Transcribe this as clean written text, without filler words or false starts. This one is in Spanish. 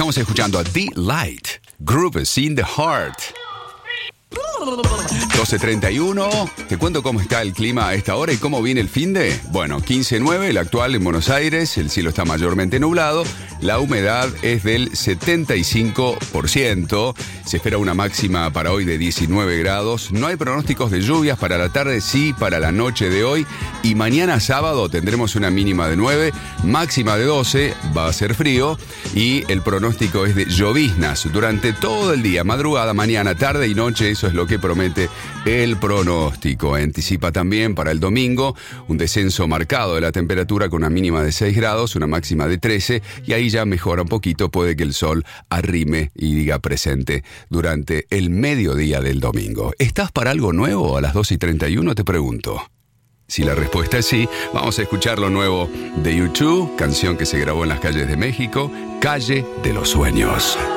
Estamos escuchando a D-Light, Grooves in the Heart. 12:31. Te cuento cómo está el clima a esta hora y cómo viene el finde. Bueno, 15:09, el actual en Buenos Aires. El cielo está mayormente nublado. La humedad es del 75%. Se espera una máxima para hoy de 19 grados. No hay pronósticos de lluvias para la tarde, sí para la noche de hoy. Y mañana sábado tendremos una mínima de 9, máxima de 12. Va a ser frío. Y el pronóstico es de lloviznas durante todo el día, madrugada, mañana, tarde y noche. Eso es lo que promete el pronóstico. Anticipa también para el domingo un descenso marcado de la temperatura con una mínima de 6 grados, una máxima de 13, y ahí ya mejora un poquito, puede que el sol arrime y diga presente durante el mediodía del domingo. ¿Estás para algo nuevo a las 2:31? Te pregunto. Si la respuesta es sí, vamos a escuchar lo nuevo de U2, canción que se grabó en las calles de México, Calle de los Sueños.